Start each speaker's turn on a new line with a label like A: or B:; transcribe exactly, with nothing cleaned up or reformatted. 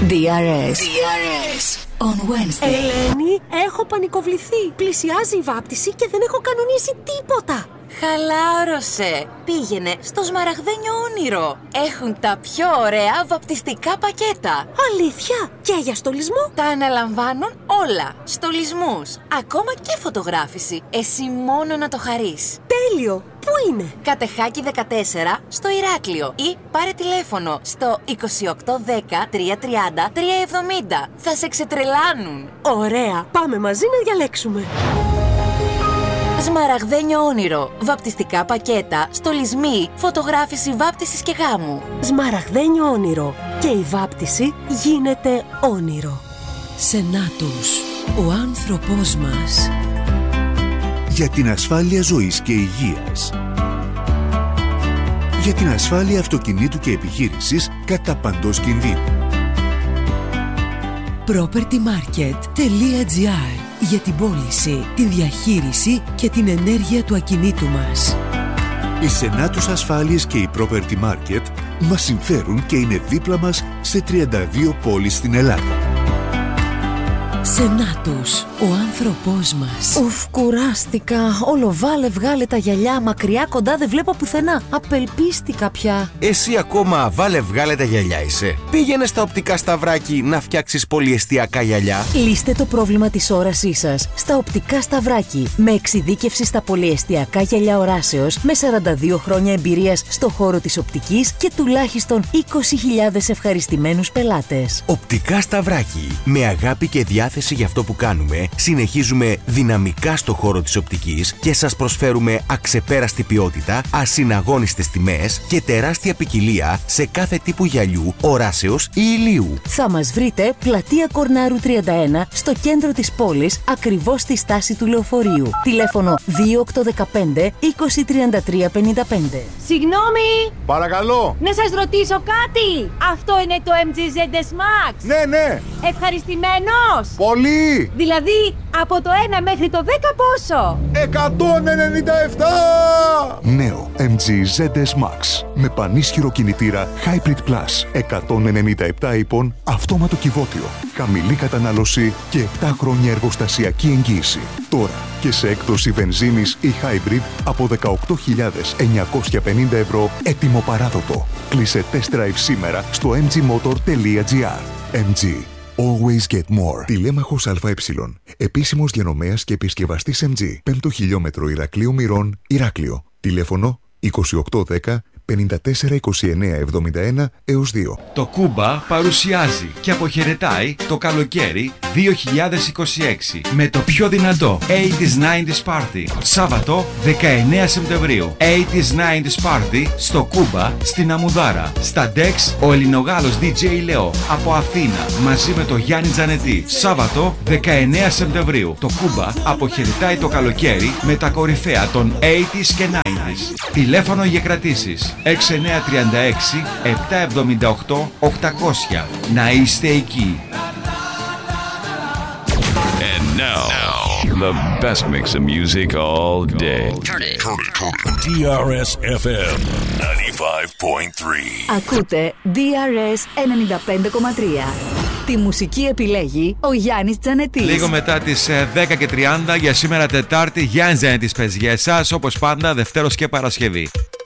A: ντι αρ ες. ντι αρ ες on Wednesday.
B: Ελένη, έχω πανικοβληθεί. Πλησιάζει η βάπτιση και δεν έχω κανονίσει τίποτα.
C: Χαλάρωσε. Πήγαινε στο Σμαραγδένιο Όνειρο. Έχουν τα πιο ωραία βαπτιστικά πακέτα.
B: Αλήθεια? Και για στολισμό?
C: Τα αναλαμβάνουν όλα. Στολισμούς, ακόμα και φωτογράφηση. Εσύ μόνο να το χαρείς.
B: Τέλειο. Πού είναι?
C: Κατεχάκη δεκατέσσερα στο Ηράκλειο. Ή πάρε τηλέφωνο στο είκοσι οκτώ δέκα τριακόσια τριάντα τριακόσια εβδομήντα. Θα σε ξετρελάνουν.
B: Ωραία. Πάμε μαζί να διαλέξουμε.
C: Σμαραγδένιο Όνειρο. Βαπτιστικά πακέτα, στολισμοί, φωτογράφηση βάπτισης και γάμου.
B: Σμαραγδένιο Όνειρο. Και η βάπτιση γίνεται όνειρο.
D: Σενάτους, ο άνθρωπός μας.
E: Για την ασφάλεια ζωής και υγείας. Για την ασφάλεια αυτοκινήτου και επιχείρησης κατά παντός κινδύνου.
D: property market τελεία τζι άρ. Για την πώληση, τη διαχείριση και την ενέργεια του ακινήτου μας.
E: Η Σενάτους Ασφάλειες και η Property Market μας συμφέρουν και είναι δίπλα μας σε τριάντα δύο πόλεις στην Ελλάδα.
D: Σενάτους, ο άνθρωπός μας.
B: Ουφ, κουράστηκα. Όλο βάλε βγάλε τα γυαλιά μακριά, κοντά δεν βλέπω πουθενά. Απελπίστηκα πια.
F: Εσύ ακόμα βάλε βγάλε τα γυαλιά είσαι. Πήγαινε στα οπτικά Σταυράκι να φτιάξεις πολυεστιακά γυαλιά.
B: Λύστε το πρόβλημα της όρασής σας στα οπτικά Σταυράκι. Με εξειδίκευση στα πολυεστιακά γυαλιά οράσεως, με σαράντα δύο χρόνια εμπειρίας στο χώρο της οπτικής και τουλάχιστον είκοσι χιλιάδες ευχαριστημένους πελάτες.
F: Οπτικά Σταυράκι. Με αγάπη και διάθεση για αυτό που κάνουμε, συνεχίζουμε δυναμικά στο χώρο της οπτικής και σας προσφέρουμε αξεπέραστη ποιότητα, ασυναγώνιστες τιμές και τεράστια ποικιλία σε κάθε τύπου γυαλιού, οράσεως ή ηλίου.
B: Θα μας βρείτε πλατεία Κορνάρου τριάντα ένα στο κέντρο της πόλης, ακριβώς στη στάση του λεωφορείου. Τηλέφωνο δύο οκτώ ένα πέντε είκοσι τριάντα τρία πενήντα πέντε.
G: Συγγνώμη!
H: Παρακαλώ!
G: Να σας ρωτήσω κάτι! Αυτό είναι το εμ τζι ζετ ες Max!
H: Ναι, ναι!
G: Ευχαριστημένος!
H: Πολύ!
G: Δηλαδή, από το ένα μέχρι το δέκα πόσο?
H: εκατόν ενενήντα επτά!
E: Νέο εμ τζι ζετ ες Max με πανίσχυρο κινητήρα Hybrid Plus, εκατόν ενενήντα επτά ύπων, αυτόματο κυβότιο, χαμηλή κατανάλωση και επτά χρόνια εργοστασιακή εγγύηση. Τώρα και σε έκδοση βενζίνης ή Hybrid από δεκαοκτώ χιλιάδες εννιακόσια πενήντα ευρώ, έτοιμο παράδοτο. Κλείσε test drive σήμερα στο εμ τζι motor τελεία τζι άρ. εμ τζι. Always get more. Τηλέμαχος ΑΕ. Επίσημος διανομέας και επισκευαστής εμ τζι. Πέμπτο χιλιόμετρο Ηρακλείου Μυρών, Ηράκλειο. Τηλέφωνο είκοσι οκτώ δέκα πενήντα τέσσερα είκοσι εννέα εβδομήντα ένα έως δύο.
I: Το Κούμπα παρουσιάζει και αποχαιρετάει το καλοκαίρι δύο χιλιάδες είκοσι έξι με το πιο δυνατό ογδόντα ενενήντα Party. Σάββατο δεκαεννέα Σεπτεμβρίου. ογδόντα ενενήντα Party στο Κούμπα στην Αμουδάρα. Στα Dex ο Ελληνογάλος ντι τζέι Λεό από Αθήνα μαζί με το Γιάννη Τζανετή. Σάββατο δεκαεννέα Σεπτεμβρίου. Το Κούμπα αποχαιρετάει το καλοκαίρι με τα κορυφαία των ογδόντα και ενενήντα. Τηλέφωνο για κρατήσεις έξι εννέα τρία έξι επτά εβδομήντα οκτώ οκτακόσια. Να είστε εκεί.
J: And now, the best mix of music all day.
K: Turn it, turn it, turn it.
J: ντι αρ ες εφ εμ ενενήντα πέντε κόμμα τρία.
A: Ακούτε ντι αρ ες ενενήντα πέντε κόμμα τρία. Τη μουσική επιλέγει ο Γιάννης Τζανετής.
I: Λίγο μετά τις δέκα και τριάντα για σήμερα Τετάρτη, Γιάννης Τζανετής παίζει για εσάς, όπως πάντα Δευτέρος και Παρασκευή.